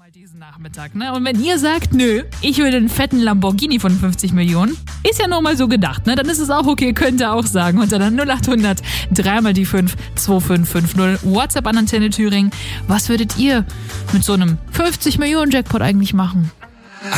Diesen Nachmittag, ne? Und wenn ihr sagt, nö, ich will einen fetten Lamborghini von 50 Millionen, ist ja nur mal so gedacht, ne? Dann ist es auch okay, könnt ihr auch sagen. Unter der 0800 3 die 5 2550 WhatsApp an Antenne Thüringen. Was würdet ihr mit so einem 50 Millionen Jackpot eigentlich machen?